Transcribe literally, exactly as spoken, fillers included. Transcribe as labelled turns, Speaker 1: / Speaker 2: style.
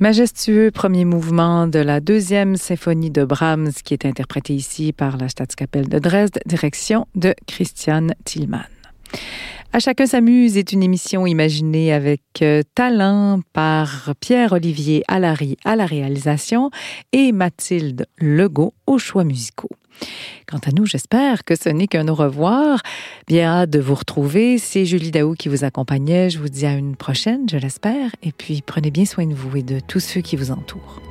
Speaker 1: Majestueux premier mouvement de la deuxième symphonie de Brahms qui est interprété ici par la Staatskapelle de Dresde, direction de Christian Thielemann. À chacun s'amuse est une émission imaginée avec euh, talent par Pierre-Olivier Allary à la réalisation et Mathilde Legault aux choix musicaux. Quant à nous, j'espère que ce n'est qu'un au revoir. Bien hâte de vous retrouver. C'est Julie Daou qui vous accompagnait. Je vous dis à une prochaine, je l'espère. Et puis, prenez bien soin de vous et de tous ceux qui vous entourent.